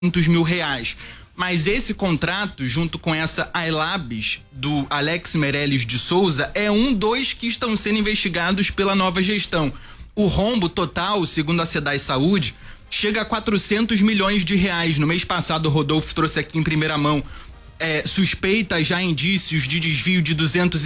mil reais. Mas esse contrato, junto com essa iLabs do Alex Meirelles de Souza, é um dos que estão sendo investigados pela nova gestão. O rombo total, segundo a SEDAI Saúde, chega a 400 milhões de reais. No mês passado, o Rodolfo trouxe aqui em primeira mão suspeitas, já indícios de desvio de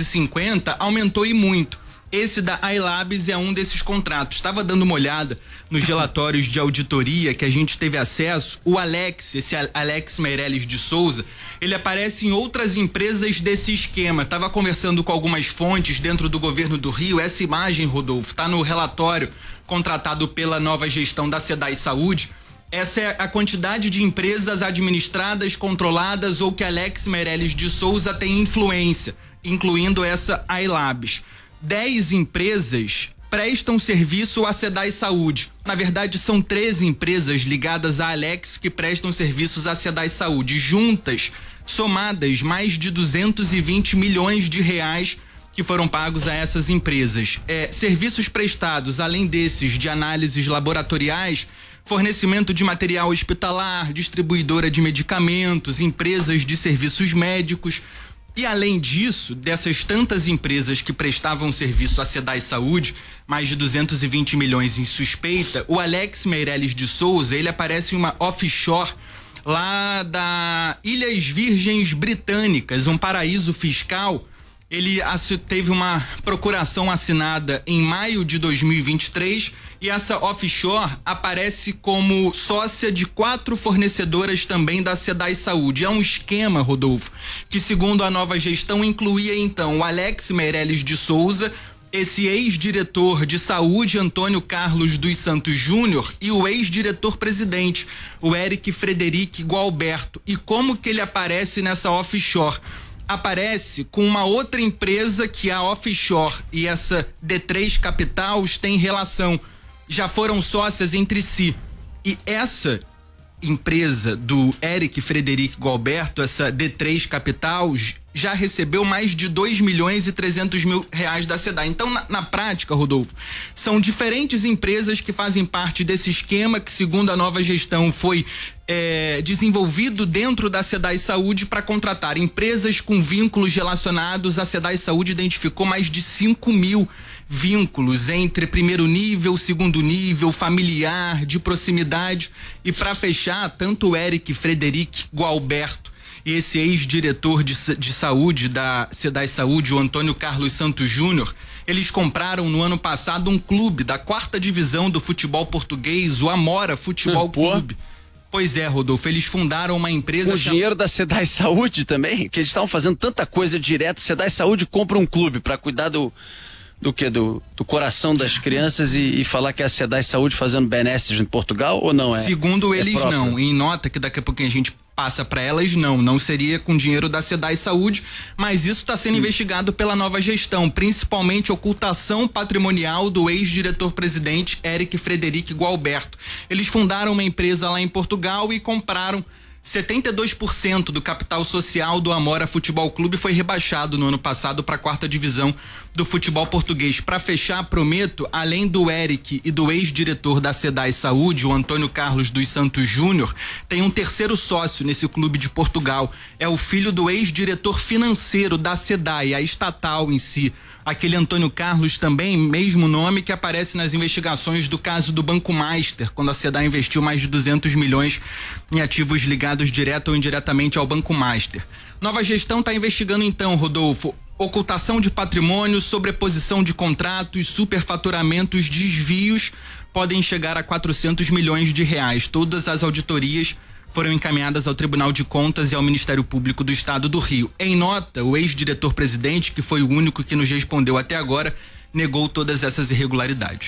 250, aumentou e muito. Esse da iLabs é um desses contratos. Estava dando uma olhada nos relatórios de auditoria que a gente teve acesso. O esse Alex Meirelles de Souza, ele aparece em outras empresas desse esquema. Estava conversando com algumas fontes dentro do governo do Rio. Essa imagem, Rodolfo, está no relatório contratado pela nova gestão da SEDAI Saúde. Essa é a quantidade de empresas administradas, controladas ou que Alex Meirelles de Souza tem influência, incluindo essa iLabs. 10 empresas prestam serviço à SEDAI Saúde. Na verdade, são 13 empresas ligadas a Alex que prestam serviços à SEDAI Saúde. Juntas, somadas, mais de 220 milhões de reais que foram pagos a essas empresas. Serviços prestados, além desses de análises laboratoriais, fornecimento de material hospitalar, distribuidora de medicamentos, empresas de serviços médicos. E além disso, dessas tantas empresas que prestavam serviço à SEDAI Saúde, mais de 220 milhões em suspeita, o Alex Meirelles de Souza, ele aparece em uma offshore lá da Ilhas Virgens Britânicas, um paraíso fiscal. Ele teve uma procuração assinada em maio de 2023 e essa offshore aparece como sócia de 4 fornecedoras também da SEDAI Saúde. É um esquema, Rodolfo, que segundo a nova gestão incluía então o Alex Meirelles de Souza, esse ex-diretor de saúde Antônio Carlos dos Santos Júnior e o ex-diretor-presidente, o Eric Frederic Gualberto. E como que ele aparece nessa offshore? Aparece com uma outra empresa que a offshore e essa D3 Capitals têm relação, já foram sócias entre si. E essa empresa do Eric Frederic Gualberto, essa D3 Capitals, já recebeu mais de 2 milhões e 300 mil reais da SEDAI. Então, na prática, Rodolfo, são diferentes empresas que fazem parte desse esquema que, segundo a nova gestão, foi desenvolvido dentro da SEDAI Saúde para contratar empresas com vínculos relacionados. A SEDAI Saúde identificou mais de 5 mil vínculos entre primeiro nível, segundo nível, familiar, de proximidade. E para fechar, tanto o Eric Frederic Gualberto e esse ex-diretor de saúde da SEDAI Saúde, o Antônio Carlos Santos Júnior, eles compraram no ano passado um clube da 4ª divisão do futebol português, o Amora Futebol Clube. Pois é, Rodolfo, eles fundaram uma empresa... O dinheiro da SEDAI Saúde também, que eles estavam fazendo tanta coisa direto. SEDAI Saúde compra um clube para cuidar do coração das crianças e falar que é a SEDAI Saúde fazendo benesses em Portugal, ou não é? Segundo eles, não. Em nota que daqui a pouquinho a gente passa para elas, não seria com dinheiro da SEDAI Saúde, mas isso está sendo investigado pela nova gestão, principalmente ocultação patrimonial do ex-diretor-presidente Eric Frederic Gualberto. Eles fundaram uma empresa lá em Portugal e compraram 72% do capital social do Amora Futebol Clube. Foi rebaixado no ano passado para a 4ª divisão do futebol português. Para fechar, prometo, além do Eric e do ex-diretor da SEDAI Saúde, o Antônio Carlos dos Santos Júnior, tem um terceiro sócio nesse clube de Portugal. É o filho do ex-diretor financeiro da SEDAI, a estatal em si. Aquele Antônio Carlos também, mesmo nome, que aparece nas investigações do caso do Banco Master, quando a SEDAI investiu mais de 200 milhões em ativos ligados direto ou indiretamente ao Banco Master. Nova gestão está investigando então, Rodolfo, ocultação de patrimônio, sobreposição de contratos, superfaturamentos, desvios, podem chegar a 400 milhões de reais. Todas as auditorias foram encaminhadas ao Tribunal de Contas e ao Ministério Público do Estado do Rio. Em nota, o ex-diretor-presidente, que foi o único que nos respondeu até agora, negou todas essas irregularidades.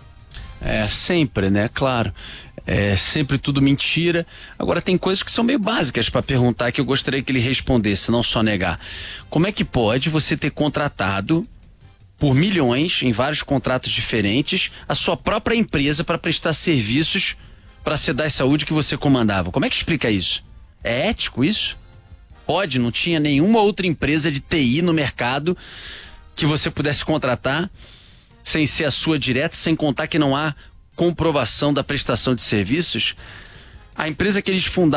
Sempre, né? Claro. É sempre tudo mentira. Agora tem coisas que são meio básicas para perguntar que eu gostaria que ele respondesse, não só negar. Como é que pode você ter contratado por milhões, em vários contratos diferentes, a sua própria empresa para prestar serviços para a SEDAI Saúde que você comandava? Como é que explica isso? É ético isso? Pode, não tinha nenhuma outra empresa de TI no mercado que você pudesse contratar sem ser a sua direta, sem contar que não há comprovação da prestação de serviços? A empresa que eles fundaram